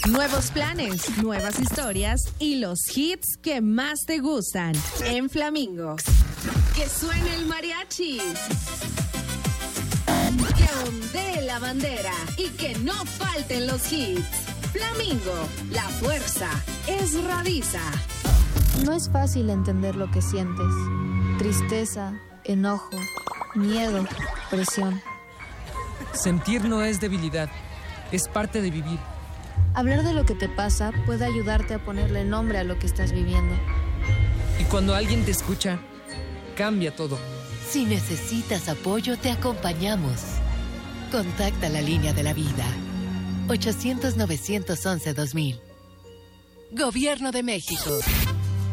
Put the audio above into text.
Nuevos planes, nuevas historias y los hits que más te gustan en Flamingo. Que suene el mariachi. Que ondee la bandera y que no falten los hits. Flamingo, la fuerza es Radisa. No es fácil entender lo que sientes. Tristeza, enojo, miedo, presión. Sentir no es debilidad, es parte de vivir. Hablar de lo que te pasa puede ayudarte a ponerle nombre a lo que estás viviendo. Y cuando alguien te escucha, cambia todo. Si necesitas apoyo, te acompañamos. Contacta la línea de la vida. 800-911-2000. Gobierno de México.